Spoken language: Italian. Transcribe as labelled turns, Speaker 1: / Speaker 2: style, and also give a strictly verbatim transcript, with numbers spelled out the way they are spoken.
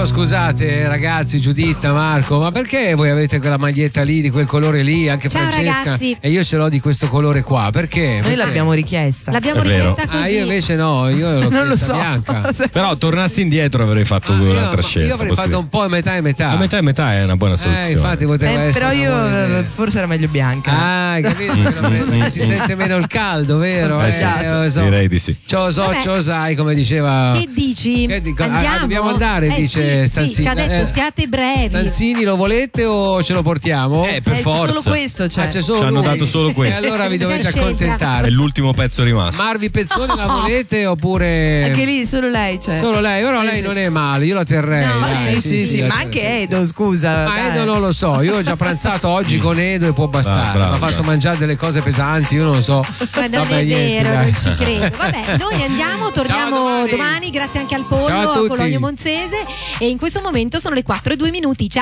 Speaker 1: Però scusate ragazzi, Giuditta, Marco, ma perché voi avete quella maglietta lì di quel colore lì, anche
Speaker 2: Ciao,
Speaker 1: Francesca,
Speaker 2: ragazzi.
Speaker 1: e io ce l'ho di questo colore qua? Perché?
Speaker 3: Noi
Speaker 1: Perché?
Speaker 3: l'abbiamo richiesta.
Speaker 2: L'abbiamo
Speaker 4: È vero.
Speaker 2: richiesta così.
Speaker 1: Ah, io invece no, io l'ho
Speaker 3: Non lo
Speaker 1: chiesta
Speaker 3: so.
Speaker 1: bianca.
Speaker 4: Però tornassi indietro avrei fatto
Speaker 1: Ah, io,
Speaker 4: un'altra
Speaker 1: io
Speaker 4: scelta.
Speaker 1: avrei
Speaker 4: posso
Speaker 1: fatto
Speaker 4: dire.
Speaker 1: un po' metà e metà.
Speaker 4: A metà e metà è una buona
Speaker 1: Eh,
Speaker 4: soluzione.
Speaker 1: infatti poteva
Speaker 3: Eh,
Speaker 1: essere
Speaker 3: però
Speaker 1: una
Speaker 3: io
Speaker 1: buona idea.
Speaker 3: eh, forse era meglio bianca.
Speaker 1: Ah, hai capito? Perché si sente meno il caldo, vero?
Speaker 4: Eh,
Speaker 1: Eh,
Speaker 4: sì,
Speaker 1: lo so.
Speaker 4: direi di sì.
Speaker 1: Ciao so,
Speaker 2: Vabbè.
Speaker 1: ciao sai, come diceva.
Speaker 2: Che dici?
Speaker 1: Che dico? Ah,
Speaker 2: Andiamo?
Speaker 1: dobbiamo andare,
Speaker 2: Eh,
Speaker 1: dice
Speaker 2: sì,
Speaker 1: Stanzini.
Speaker 2: sì, ci ha detto
Speaker 1: Eh,
Speaker 2: siate brevi.
Speaker 1: Stanzini, lo volete o ce lo portiamo?
Speaker 4: Eh, per
Speaker 3: Eh,
Speaker 4: forza.
Speaker 3: solo questo c'è.
Speaker 1: Ah, c'è solo
Speaker 4: Ci hanno
Speaker 1: lui.
Speaker 4: dato solo questo.
Speaker 1: E allora vi
Speaker 2: C'è
Speaker 1: dovete
Speaker 2: scelta.
Speaker 1: accontentare.
Speaker 4: È l'ultimo pezzo rimasto.
Speaker 1: Marvi Pezzone la volete oppure
Speaker 3: Anche lì solo lei c'è.
Speaker 1: solo lei? Però lei non è male, io la terrei.
Speaker 2: No,
Speaker 3: Ma
Speaker 1: dai,
Speaker 3: sì, sì, sì,
Speaker 1: la
Speaker 3: ma
Speaker 1: terrei.
Speaker 3: anche Edo, scusa.
Speaker 1: Ma
Speaker 3: dai.
Speaker 1: Edo non lo so, io ho già pranzato oggi con Edo e può bastare.
Speaker 4: Ah, bravo,
Speaker 1: mi ha fatto
Speaker 4: bravo.
Speaker 1: mangiare delle cose pesanti, io non lo so.
Speaker 2: Ma non
Speaker 1: Vabbè,
Speaker 2: è
Speaker 1: niente,
Speaker 2: vero,
Speaker 1: dai.
Speaker 2: non ci credo. Vabbè, noi andiamo, torniamo
Speaker 1: Ciao, domani.
Speaker 2: domani. Grazie anche al Pollo,
Speaker 1: Ciao a
Speaker 2: a
Speaker 1: tutti.
Speaker 2: Cologno Monzese. E in questo momento sono le quattro e due minuti. Ciao.